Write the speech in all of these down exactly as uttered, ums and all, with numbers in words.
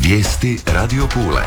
Vijesti Radio Pule.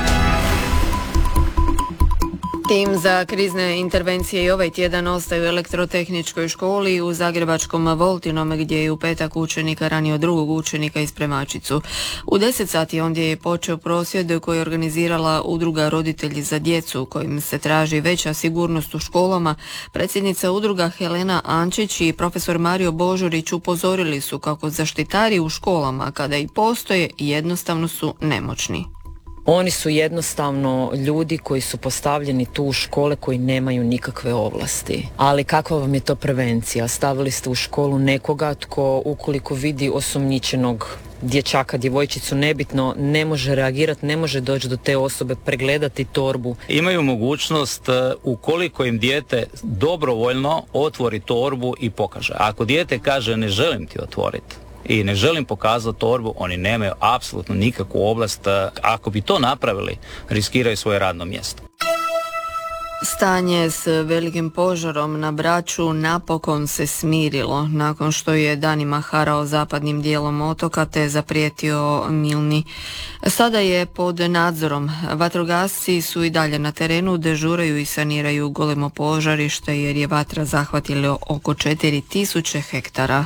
Tim za krizne intervencije i ovaj tjedan ostaje u Elektrotehničkoj školi u zagrebačkom Voltinom, gdje je u petak učenika ranio drugog učenika i spremačicu. U deset sati ondje je počeo prosvjed koji je organizirala udruga Roditelji za djecu, kojim se traži veća sigurnost u školama. Predsjednica udruga Helena Ančić i profesor Mario Božurić upozorili su kako zaštitari u školama, kada i postoje, jednostavno su nemoćni. Oni su jednostavno ljudi koji su postavljeni tu u škole koji nemaju nikakve ovlasti. Ali kakva vam je to prevencija? Stavili ste u školu nekoga tko ukoliko vidi osumnjičenog dječaka, djevojčicu, nebitno, ne može reagirati, ne može doći do te osobe, pregledati torbu. Imaju mogućnost ukoliko im dijete dobrovoljno otvori torbu i pokaže. Ako dijete kaže ne želim ti otvoriti i ne želim pokazati torbu, oni nemaju apsolutno nikakvu ovlast. Ako bi to napravili, riskiraju svoje radno mjesto. Stanje s velikim požarom na Braču napokon se smirilo nakon što je danima harao zapadnim dijelom otoka te zaprijetio Milni. Sada je pod nadzorom. Vatrogasci su i dalje na terenu, dežuraju i saniraju golemo požarište jer je vatra zahvatila oko četiri tisuće hektara.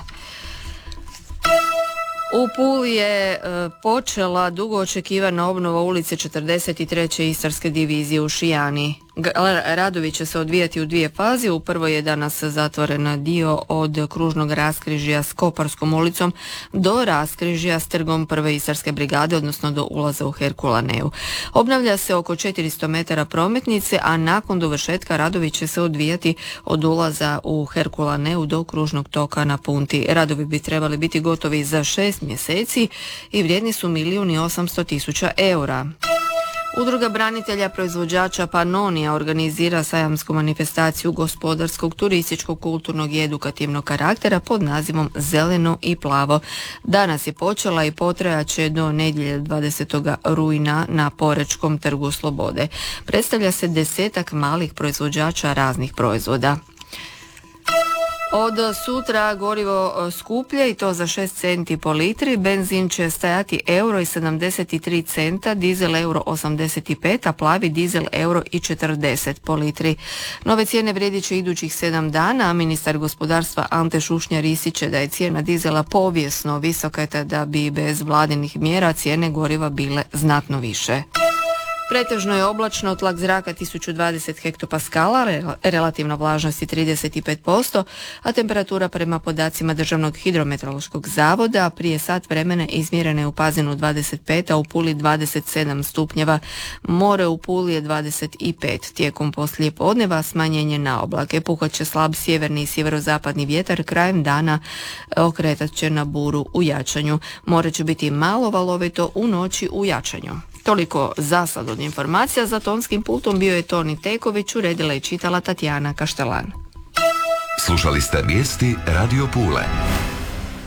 U Puli je e, počela dugo očekivana obnova ulice četrdeset treće Istarske divizije u Šijani. Radovi će se odvijati u dvije faze. U prvoj je danas zatvoren dio od kružnog raskrižja s Koparskom ulicom do raskrižja s trgom prve Istarske brigade, odnosno do ulaza u Herkulaneu. Obnavlja se oko četiristo metara prometnice, a nakon dovršetka radovi će se odvijati od ulaza u Herkulaneu do kružnog toka na Punti. Radovi bi trebali biti gotovi za šest mjeseci i vrijedni su milijun i osamsto tisuća eura. Udruga branitelja proizvođača Panonija organizira sajamsku manifestaciju gospodarskog, turističkog, kulturnog i edukativnog karaktera pod nazivom Zeleno i plavo. Danas je počela i potrajaće do nedjelje dvadesetog rujna na Porečkom trgu Slobode. Predstavlja se desetak malih proizvođača raznih proizvoda. Od sutra gorivo skuplje i to za šest centi po litri, benzin će stajati euro i sedamdeset tri centa, dizel euro osamdeset pet, a plavi dizel euro i četrdeset po litri. Nove cijene vrijedit će idućih sedam dana, a ministar gospodarstva Ante Šušnjar ističe da je cijena dizela povijesno visoka te da bi bez vladinih mjera cijene goriva bile znatno više. Pretežno je oblačno, tlak zraka tisuću dvadeset hektopaskala, relativna vlažnost je trideset pet posto, a temperatura prema podacima Državnog hidrometeorološkog zavoda prije sat vremena izmjerena je u Pazinu dvadeset pet, a u Puli dvadeset sedam stupnjeva. More u Puli je dvadeset pet. Tijekom poslijepodneva smanjenje na oblake. Puhat će slab sjeverni i sjeverozapadni vjetar, krajem dana okretat će na buru u jačanju. More će biti malo valovito, u noći u jačanju. Toliko za sad od informacija. Za tonskim pultom bio je Toni Teković, uredila i čitala Tatjana Kaštelan. Slušali ste vijesti Radio Pule.